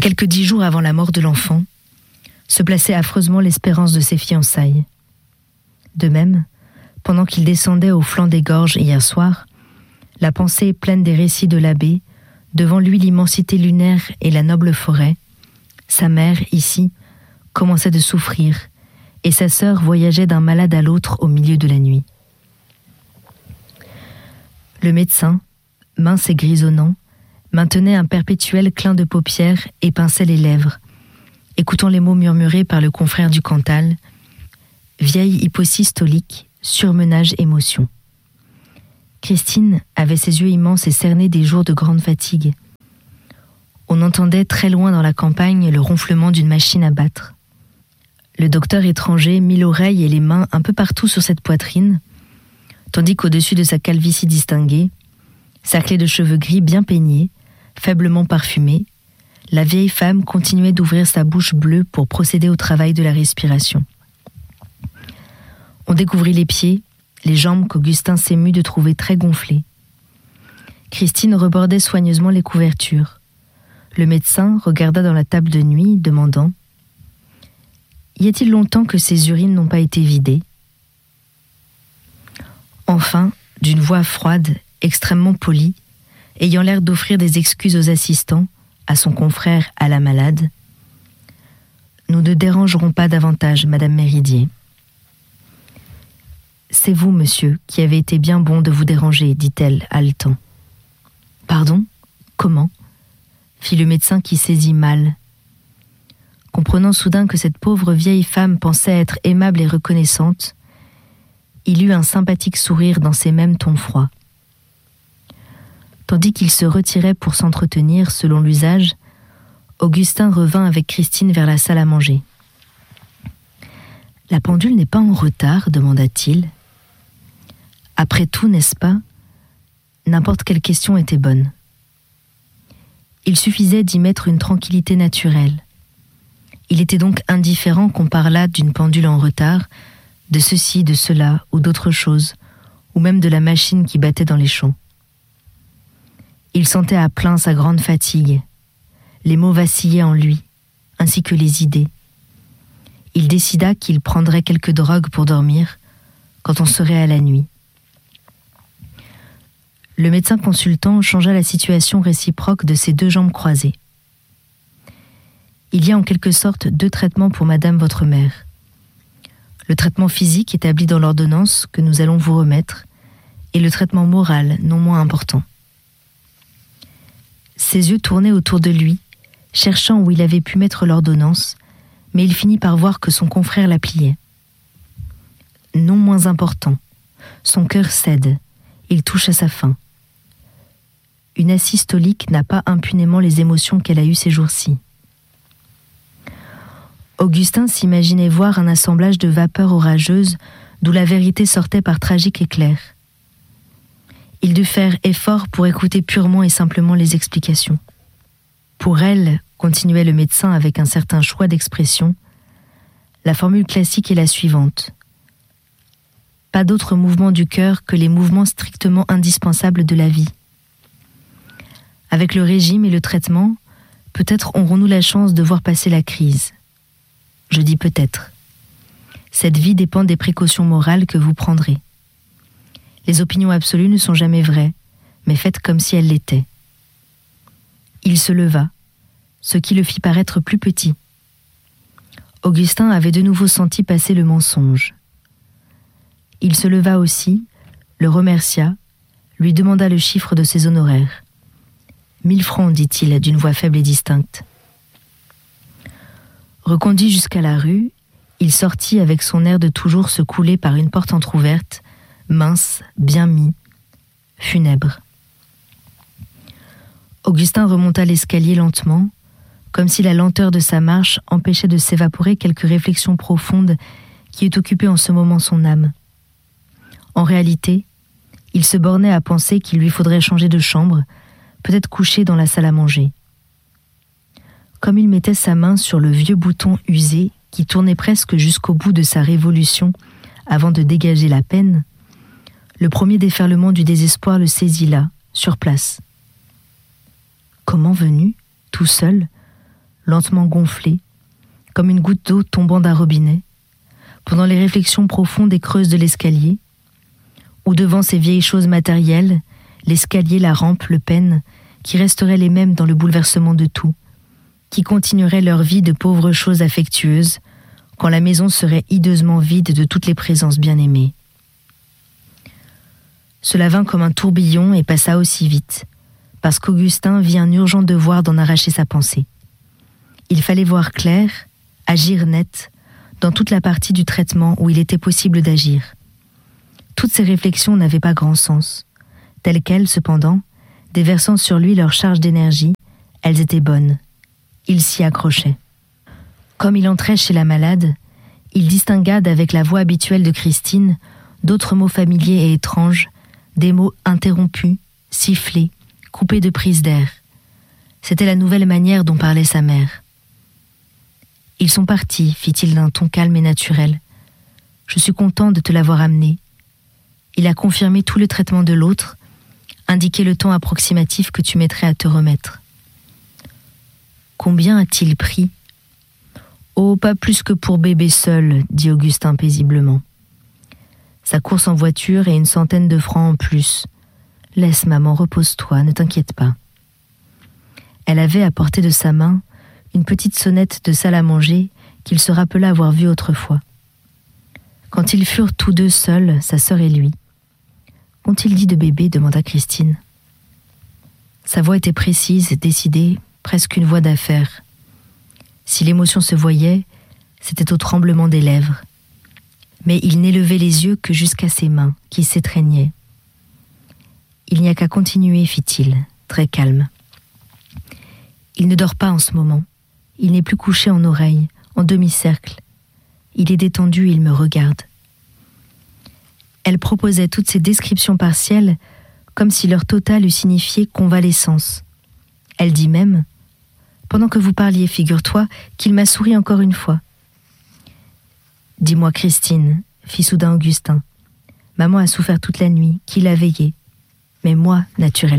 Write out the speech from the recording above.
quelques 10 jours avant la mort de l'enfant, se plaçait affreusement l'espérance de ses fiançailles. De même, pendant qu'il descendait au flanc des gorges hier soir, la pensée pleine des récits de l'abbé, devant lui l'immensité lunaire et la noble forêt, sa mère, ici, commençait de souffrir, et sa sœur voyageait d'un malade à l'autre au milieu de la nuit. Le médecin, mince et grisonnant, maintenait un perpétuel clin de paupières et pinçait les lèvres, écoutant les mots murmurés par le confrère du Cantal, vieille hypocystolique, surmenage émotion. Christine avait ses yeux immenses et cernés des jours de grande fatigue. On entendait très loin dans la campagne le ronflement d'une machine à battre. Le docteur étranger mit l'oreille et les mains un peu partout sur cette poitrine, tandis qu'au-dessus de sa calvitie distinguée, sa clé de cheveux gris bien peignée, faiblement parfumée, la vieille femme continuait d'ouvrir sa bouche bleue pour procéder au travail de la respiration. On découvrit les pieds, les jambes qu'Augustin s'émut de trouver très gonflées. Christine rebordait soigneusement les couvertures. Le médecin regarda dans la table de nuit, demandant « Y a-t-il longtemps que ces urines n'ont pas été vidées ?» Enfin, d'une voix froide, extrêmement polie, ayant l'air d'offrir des excuses aux assistants, à son confrère, à la malade, « Nous ne dérangerons pas davantage, Madame Méridier. » « C'est vous, monsieur, qui avez été bien bon de vous déranger, dit-elle, haletant. « Pardon ? Comment ?» fit le médecin qui saisit mal. Comprenant soudain que cette pauvre vieille femme pensait être aimable et reconnaissante, il eut un sympathique sourire dans ces mêmes tons froids. Tandis qu'il se retirait pour s'entretenir, selon l'usage, Augustin revint avec Christine vers la salle à manger. « La pendule n'est pas en retard ?» demanda-t-il. Après tout, n'est-ce pas ? N'importe quelle question était bonne. Il suffisait d'y mettre une tranquillité naturelle. Il était donc indifférent qu'on parlât d'une pendule en retard, de ceci, de cela, ou d'autre chose, ou même de la machine qui battait dans les champs. Il sentait à plein sa grande fatigue. Les mots vacillaient en lui, ainsi que les idées. Il décida qu'il prendrait quelques drogues pour dormir, quand on serait à la nuit. Le médecin consultant changea la situation réciproque de ses 2 jambes croisées. Il y a en quelque sorte 2 traitements pour madame votre mère. Le traitement physique établi dans l'ordonnance que nous allons vous remettre et le traitement moral non moins important. Ses yeux tournaient autour de lui, cherchant où il avait pu mettre l'ordonnance, mais il finit par voir que son confrère la pliait. Non moins important, son cœur cède, il touche à sa fin. Une asystolique n'a pas impunément les émotions qu'elle a eues ces jours-ci. Augustin s'imaginait voir un assemblage de vapeurs orageuses d'où la vérité sortait par tragiques éclairs. Il dut faire effort pour écouter purement et simplement les explications. Pour elle, continuait le médecin avec un certain choix d'expression, la formule classique est la suivante. Pas d'autre mouvement du cœur que les mouvements strictement indispensables de la vie. Avec le régime et le traitement, peut-être aurons-nous la chance de voir passer la crise. Je dis peut-être. Cette vie dépend des précautions morales que vous prendrez. Les opinions absolues ne sont jamais vraies, mais faites comme si elles l'étaient. Il se leva, ce qui le fit paraître plus petit. Augustin avait de nouveau senti passer le mensonge. Il se leva aussi, le remercia, lui demanda le chiffre de ses honoraires. 1000 francs, dit-il d'une voix faible et distincte. Reconduit jusqu'à la rue, il sortit avec son air de toujours se couler par une porte entr'ouverte, mince, bien mis, funèbre. Augustin remonta l'escalier lentement, comme si la lenteur de sa marche empêchait de s'évaporer quelque réflexion profonde qui eût occupé en ce moment son âme. En réalité, il se bornait à penser qu'il lui faudrait changer de chambre, peut-être coucher dans la salle à manger. Comme il mettait sa main sur le vieux bouton usé qui tournait presque jusqu'au bout de sa révolution avant de dégager la peine, le premier déferlement du désespoir le saisit là, sur place. Comment venu, tout seul, lentement gonflée, comme une goutte d'eau tombant d'un robinet, pendant les réflexions profondes et creuses de l'escalier, ou devant ces vieilles choses matérielles, l'escalier, la rampe, le pêne, qui resteraient les mêmes dans le bouleversement de tout, qui continueraient leur vie de pauvres choses affectueuses, quand la maison serait hideusement vide de toutes les présences bien-aimées. Cela vint comme un tourbillon et passa aussi vite, parce qu'Augustin vit un urgent devoir d'en arracher sa pensée. Il fallait voir clair, agir net, dans toute la partie du traitement où il était possible d'agir. Toutes ces réflexions n'avaient pas grand sens. Telles quelles, cependant, déversant sur lui leur charge d'énergie, elles étaient bonnes. Il s'y accrochait. Comme il entrait chez la malade, il distingua d'avec la voix habituelle de Christine d'autres mots familiers et étranges, des mots interrompus, sifflés, coupés de prises d'air. C'était la nouvelle manière dont parlait sa mère. « Ils sont partis, fit-il d'un ton calme et naturel. Je suis content de te l'avoir amené. Il a confirmé tout le traitement de l'autre, indiqué le temps approximatif que tu mettrais à te remettre. Combien a-t-il pris ? Oh, pas plus que pour bébé seul, dit Augustin paisiblement. Sa course en voiture et 100 de francs en plus. Laisse maman, repose-toi, ne t'inquiète pas. Elle avait à portée de sa main une petite sonnette de salle à manger qu'il se rappela avoir vue autrefois. Quand ils furent tous deux seuls, sa sœur et lui. « Qu'ont-ils dit de bébé ?» demanda Christine. Sa voix était précise, décidée, presque une voix d'affaire. Si l'émotion se voyait, c'était au tremblement des lèvres. Mais il n'élevait les yeux que jusqu'à ses mains, qui s'étreignaient. « Il n'y a qu'à continuer, fit-il, très calme. Il ne dort pas en ce moment. Il n'est plus couché en oreille, en demi-cercle. Il est détendu et il me regarde. » Elle proposait toutes ces descriptions partielles comme si leur total eût signifié convalescence. Elle dit même « Pendant que vous parliez, figure-toi qu'il m'a souri encore une fois. »« Dis-moi, Christine, fit soudain Augustin. Maman a souffert toute la nuit, qui l'a veillée. Mais moi, naturellement. »